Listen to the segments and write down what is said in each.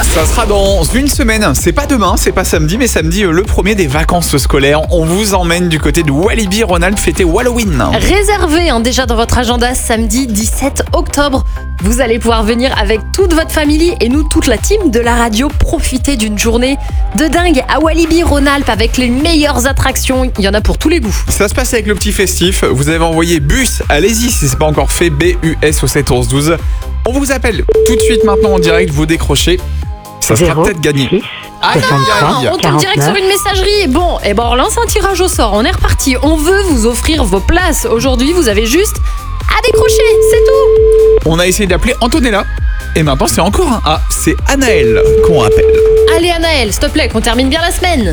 Ça sera dans une semaine. C'est pas demain, c'est pas samedi, mais samedi, le premier des vacances scolaires. On vous emmène du côté de Walibi Rhône-Alpes fêter Halloween. Réservez déjà dans votre agenda samedi 17 octobre. Vous allez pouvoir venir avec toute votre famille et nous, toute la team de la radio, profiter d'une journée de dingue à Walibi Rhône-Alpes avec les meilleures attractions. Il y en a pour tous les goûts. Ça se passe avec le petit festif. Vous avez envoyé bus, allez-y si c'est pas encore fait, BUS au 7 11 12. On vous appelle tout de suite maintenant en direct, vous décrochez. Ça sera peut-être gagné. 6, Ah, 63, On tombe direct sur une messagerie. Bon, on relance un tirage au sort. On est reparti. On veut vous offrir vos places. Aujourd'hui, vous avez juste à décrocher. C'est tout. On a essayé d'appeler Antonella. Et maintenant, c'est encore un A. C'est Anaël qu'on appelle. Allez, Anaël, s'il te plaît, qu'on termine bien la semaine.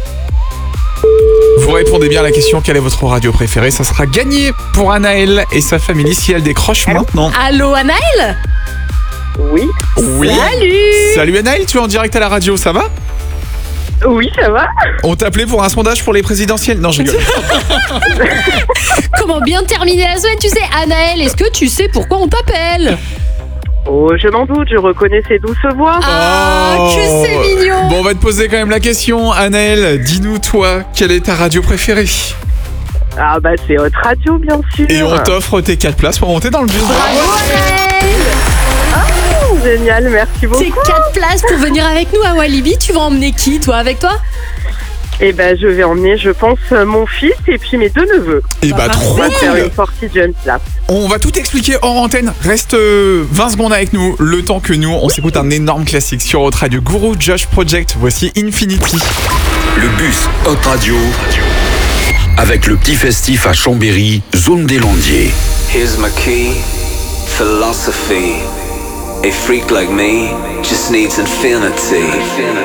Vous répondez bien à la question quelle est votre radio préférée. Ça sera gagné pour Anaël et sa famille si elle décroche maintenant. Allô, Anaël? Oui, Oui. Salut. Salut Anaël, tu es en direct à la radio, ça va? oui, ça va. On t'appelait pour un sondage pour les présidentielles. Non, je rigole. Comment bien terminer la semaine, tu sais? Anaël, est-ce que tu sais pourquoi on t'appelle? Oh, je m'en doute, je reconnais ces douces voix. Ah, Oh. que c'est mignon. Bon, on va te poser quand même la question. Anaël, dis-nous toi, quelle est ta radio préférée? Ah bah c'est Hot Radio, bien sûr. Et on t'offre tes 4 places pour monter dans le bus. Bravo, Anaël. Génial, merci beaucoup. C'est 4 places pour venir avec nous à Walibi. Tu vas emmener qui, toi, avec toi? Et ben je vais emmener, je pense, mon fils et puis mes 2 neveux. Et bah, trop On va faire cool. une sortie jeune là. On va tout expliquer hors antenne. Reste 20 secondes avec nous, le temps que nous, on s'écoute un énorme classique sur Hot Radio. Guru Josh Project, voici Infinity. Le bus Hot Radio avec le petit festif à Chambéry, zone des Landiers. Here's my key, philosophy. A freak like me just needs infinity.